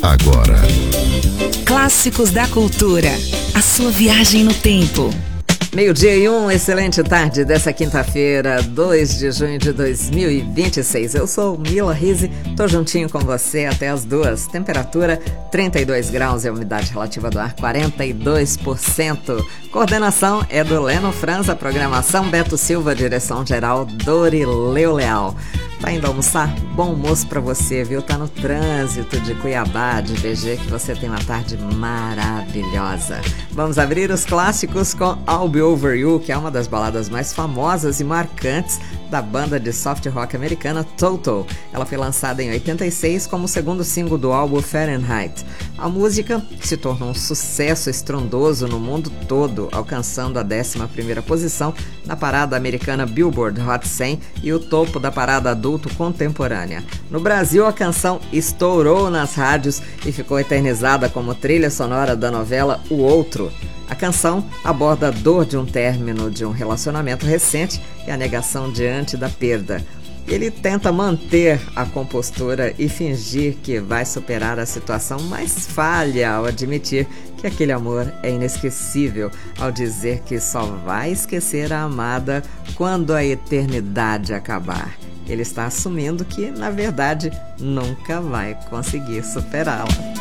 agora. Clássicos da Cultura. A sua viagem no tempo. 12:01, excelente tarde dessa quinta-feira, 2 de junho de 2026. Eu sou Mila Rizzi, tô juntinho com você até as 2. Temperatura 32 graus e a umidade relativa do ar 42%. Coordenação é do Leno Franza, programação Beto Silva, direção geral Dorileu Leal. Tá indo almoçar? Bom almoço pra você, viu? Tá no trânsito de Cuiabá, de VG, que você tem uma tarde maravilhosa. Vamos abrir os clássicos com I'll Be Over You, que é uma das baladas mais famosas e marcantes da banda de soft rock americana Toto. Ela foi lançada em 86 como o segundo single do álbum Fahrenheit. A música se tornou um sucesso estrondoso no mundo todo, alcançando a 11ª posição na parada americana Billboard Hot 100 e o topo da parada adulto contemporânea. No Brasil, a canção estourou nas rádios e ficou eternizada como trilha sonora da novela O Outro. A canção aborda a dor de um término de um relacionamento recente e a negação diante da perda. Ele tenta manter a compostura e fingir que vai superar a situação, mas falha ao admitir que aquele amor é inesquecível, ao dizer que só vai esquecer a amada quando a eternidade acabar. Ele está assumindo que, na verdade, nunca vai conseguir superá-la.